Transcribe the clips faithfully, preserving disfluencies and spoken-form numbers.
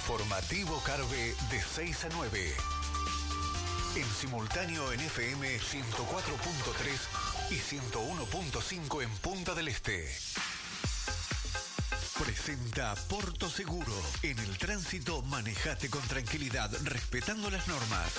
Informativo Carve de seis a nueve. En simultáneo en F M ciento cuatro punto tres y ciento uno punto cinco en Punta del Este. Presenta Porto Seguro. En el tránsito, manejate con tranquilidad, respetando las normas.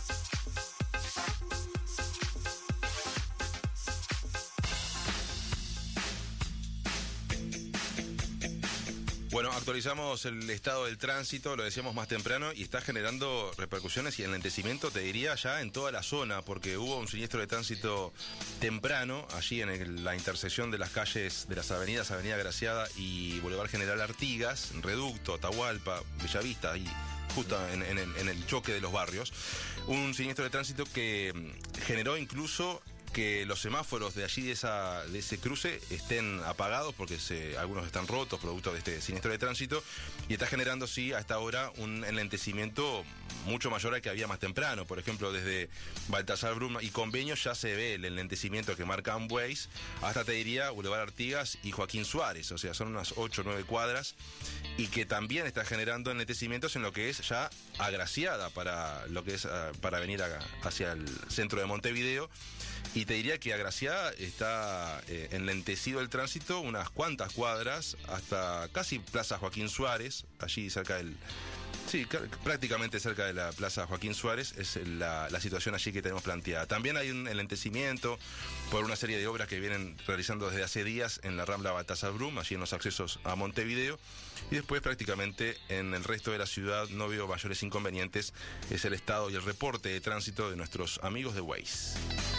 Bueno, actualizamos el estado del tránsito, lo decíamos más temprano, y está generando repercusiones y enlentecimiento, te diría, ya en toda la zona, porque hubo un siniestro de tránsito temprano, allí en el, la intersección de las calles, de las avenidas Avenida Graciada y Boulevard General Artigas, Reducto, Atahualpa, Bellavista, y justo en, en, en el choque de los barrios. Un siniestro de tránsito que generó incluso que los semáforos de allí, de, esa, de ese cruce, estén apagados porque se, algunos están rotos producto de este siniestro de tránsito, y está generando, sí, a esta hora un enlentecimiento mucho mayor al que había más temprano. Por ejemplo, desde Baltasar Brum y Convenio ya se ve el enlentecimiento que marca Waze, hasta, te diría, Boulevard Artigas y Joaquín Suárez, o sea, son unas ocho o nueve cuadras, y que también está generando enlentecimientos en lo que es ya Agraciada, para lo que es uh, para venir a, hacia el centro de Montevideo. Y te diría que Agraciada está eh, enlentecido el tránsito unas cuantas cuadras hasta casi Plaza Joaquín Suárez, allí cerca del... Sí, prácticamente cerca de la Plaza Joaquín Suárez es la, la situación allí que tenemos planteada. También hay un enlentecimiento por una serie de obras que vienen realizando desde hace días en la Rambla Baltasar Brum, allí en los accesos a Montevideo. Y después prácticamente en el resto de la ciudad no veo mayores inconvenientes. Es el estado y el reporte de tránsito de nuestros amigos de Waze.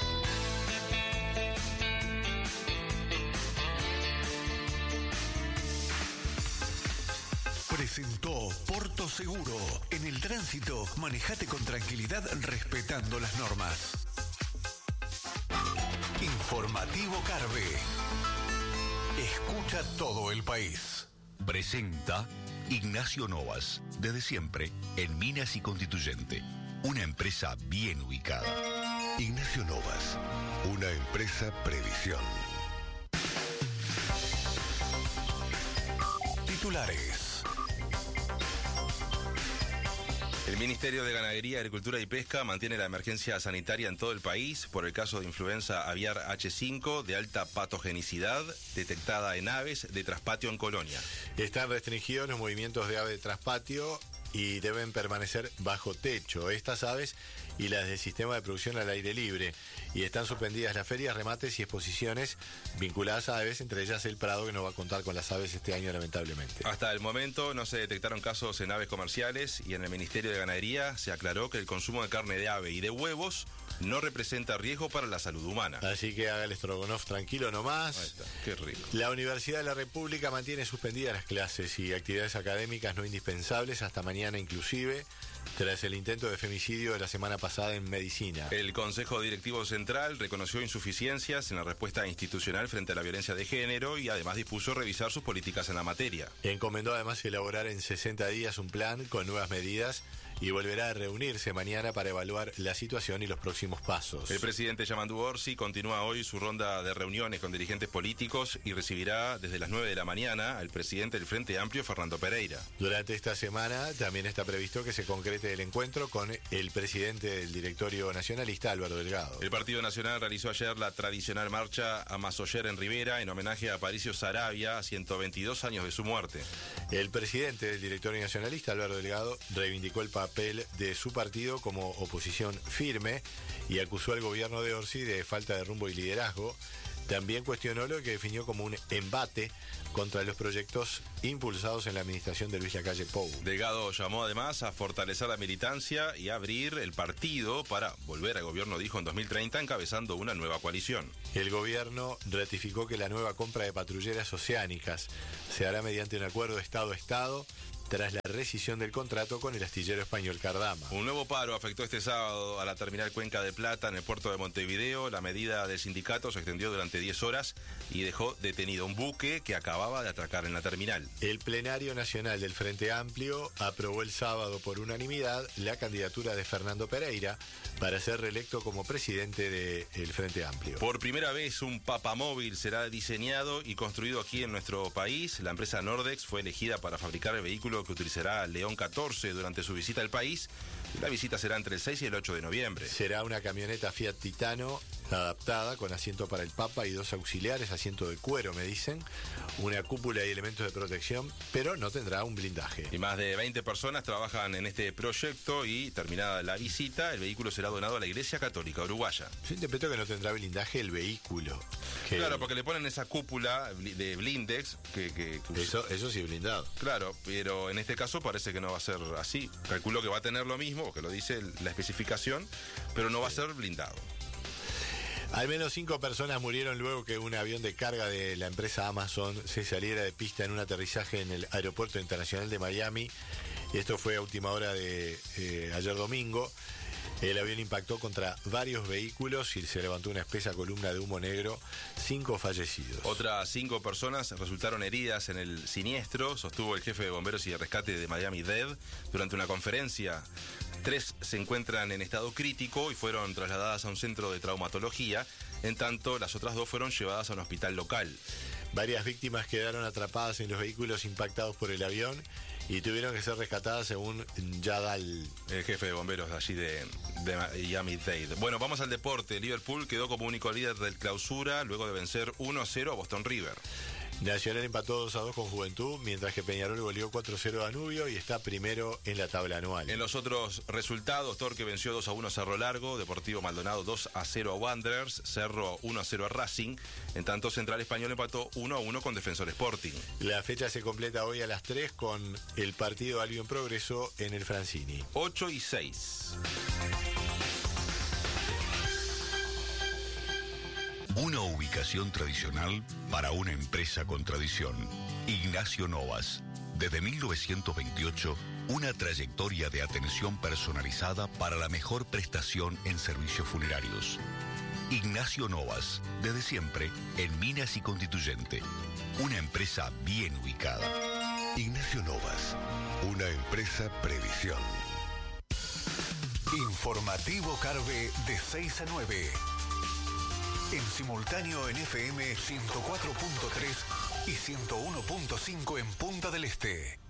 Presentó Porto Seguro. En el tránsito, manejate con tranquilidad, respetando las normas. Informativo Carve. Escucha todo el país. Presenta Ignacio Novas, desde siempre en Minas y Constituyente, una empresa bien ubicada. Ignacio Novas, una empresa previsión. Titulares. El Ministerio de Ganadería, Agricultura y Pesca mantiene la emergencia sanitaria en todo el país por el caso de influenza aviar H cinco de alta patogenicidad detectada en aves de traspatio en Colonia. Están restringidos los movimientos de ave de traspatio y deben permanecer bajo techo estas aves y las del sistema de producción al aire libre. Y están suspendidas las ferias, remates y exposiciones vinculadas a aves, entre ellas el Prado, que no va a contar con las aves este año, lamentablemente. Hasta el momento no se detectaron casos en aves comerciales, y en el Ministerio de Ganadería se aclaró que el consumo de carne de ave y de huevos no representa riesgo para la salud humana. Así que haga el Strogonoff tranquilo nomás. Ahí está, qué rico. La Universidad de la República mantiene suspendidas las clases y actividades académicas no indispensables hasta mañana inclusive, tras el intento de femicidio de la semana pasada en medicina. El Consejo Directivo Central reconoció insuficiencias en la respuesta institucional frente a la violencia de género y además dispuso revisar sus políticas en la materia. Encomendó además elaborar en sesenta días un plan con nuevas medidas y volverá a reunirse mañana para evaluar la situación y los próximos pasos. El presidente Yamandu Orsi continúa hoy su ronda de reuniones con dirigentes políticos y recibirá desde las nueve de la mañana al presidente del Frente Amplio, Fernando Pereira. Durante esta semana también está previsto que se concrete el encuentro con el presidente del directorio nacionalista, Álvaro Delgado. El Partido Nacional realizó ayer la tradicional marcha a Masoyer en Rivera en homenaje a Aparicio Saravia a ciento veintidós años de su muerte. El presidente del directorio nacionalista, Álvaro Delgado, reivindicó el papel de su partido como oposición firme y acusó al gobierno de Orsi de falta de rumbo y liderazgo. También cuestionó lo que definió como un embate contra los proyectos impulsados en la administración de Luis Lacalle Pou. Delgado llamó además a fortalecer la militancia y abrir el partido para volver al gobierno, dijo, en dos mil treinta, encabezando una nueva coalición. El gobierno ratificó que la nueva compra de patrulleras oceánicas se hará mediante un acuerdo Estado a Estado tras la rescisión del contrato con el astillero español Cardama. Un nuevo paro afectó este sábado a la terminal Cuenca de Plata en el puerto de Montevideo. La medida del sindicato se extendió durante diez horas y dejó detenido un buque que acababa de atracar en la terminal. El plenario nacional del Frente Amplio aprobó el sábado por unanimidad la candidatura de Fernando Pereira para ser reelecto como presidente del Frente Amplio. Por primera vez un papamóvil será diseñado y construido aquí en nuestro país. La empresa Nordex fue elegida para fabricar el vehículo vehículo que utilizará León catorce durante su visita al país. La visita será entre el seis y el ocho de noviembre. Será una camioneta Fiat Titano adaptada con asiento para el Papa y dos auxiliares, asiento de cuero, me dicen, una cúpula y elementos de protección, pero no tendrá un blindaje. Y más de veinte personas trabajan en este proyecto y, terminada la visita, el vehículo será donado a la Iglesia Católica Uruguaya. Yo interpreto que no tendrá blindaje el vehículo. Que... Claro, porque le ponen esa cúpula de blindex que... que, que... Eso, eso sí, blindado. Claro, pero en este caso parece que no va a ser así. Calculo que va a tener lo mismo, que lo dice la especificación, pero no va a ser blindado. Al menos cinco personas murieron luego que un avión de carga de la empresa Amazon se saliera de pista en un aterrizaje en el Aeropuerto Internacional de Miami. Esto fue a última hora de eh, ayer domingo. El avión impactó contra varios vehículos y se levantó una espesa columna de humo negro. Cinco fallecidos. Otras cinco personas resultaron heridas en el siniestro, sostuvo el jefe de bomberos y de rescate de Miami-Dade durante una conferencia. Tres se encuentran en estado crítico y fueron trasladadas a un centro de traumatología. En tanto, las otras dos fueron llevadas a un hospital local. Varias víctimas quedaron atrapadas en los vehículos impactados por el avión y tuvieron que ser rescatadas según Yadal, el jefe de bomberos de allí de, de Miami-Dade. Bueno, vamos al deporte. Liverpool quedó como único líder del clausura luego de vencer uno a cero a Boston River. Nacional empató dos a dos con Juventud, mientras que Peñarol goleó cuatro a cero a Danubio y está primero en la tabla anual. En los otros resultados, Torque venció dos a uno a Cerro Largo, Deportivo Maldonado dos a cero a Wanderers, Cerro uno a cero a Racing, en tanto Central Español empató uno a uno con Defensor Sporting. La fecha se completa hoy a las tres con el partido Albion Progreso en el Francini. ocho y seis. Una ubicación tradicional para una empresa con tradición. Ignacio Novas. Desde mil novecientos veintiocho, una trayectoria de atención personalizada para la mejor prestación en servicios funerarios. Ignacio Novas. Desde siempre, en Minas y Constituyente. Una empresa bien ubicada. Ignacio Novas. Una empresa Previsión. Informativo Carve de seis a nueve. En simultáneo en F M ciento cuatro punto tres y ciento uno punto cinco en Punta del Este.